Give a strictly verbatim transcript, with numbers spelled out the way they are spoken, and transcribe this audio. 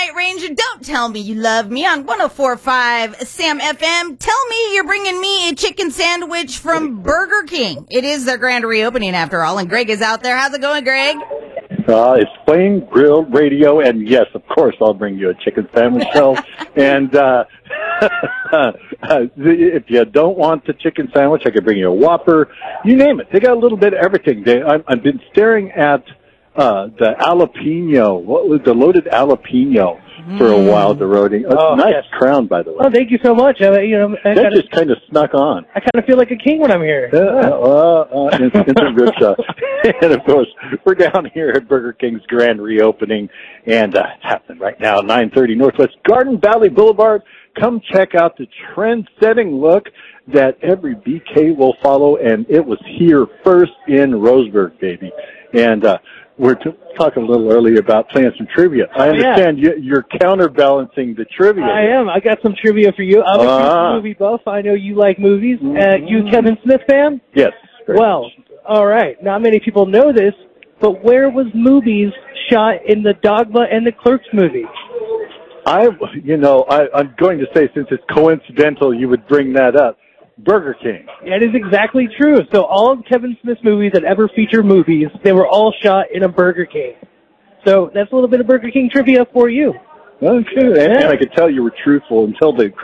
Night Ranger, don't tell me you love me on one oh four point five Sam F M. Tell me you're bringing me a chicken sandwich from Burger King. It is their grand reopening after all, and Greg is out there. How's it going, Greg? Uh, it's Flame Grill Radio, and yes, of course, I'll bring you a chicken sandwich, so, and, uh, if you don't want the chicken sandwich, I could bring you a Whopper, you name it. They got a little bit of everything. They, I, I've been staring at, uh, the jalapeno, what was the loaded jalapeno for a while, the roading. It's Oh, a nice yes. crown, by the way. Oh, thank you so much. I, you know, I that kinda, just kind of snuck on. I kind of feel like a king when I'm here. Uh, uh, uh, it's, it's a good shot. And, of course, we're down here at Burger King's grand reopening, and uh, it's happening right now, nine thirty Northwest Garden Valley Boulevard. Come check out the trend-setting look that every B K will follow, and it was here first in Roseburg, baby. And uh, we're t- talking a little earlier about playing some trivia. I understand yeah. you, you're counterbalancing the trivia. I am. I got some trivia for you. I'm a Ah. huge movie buff. I know you like movies. Uh, you Kevin Smith fan? Yes. very Well, much. all right. Not many people know this, but where was movies shot in the Dogma and the Clerks movie? I, you know, I, I'm going to say, since it's coincidental, you would bring that up. Burger King. That is exactly true. So all of Kevin Smith's movies that ever feature movies, they were all shot in a Burger King. So that's a little bit of Burger King trivia for you. Okay, and, and I could tell you were truthful until they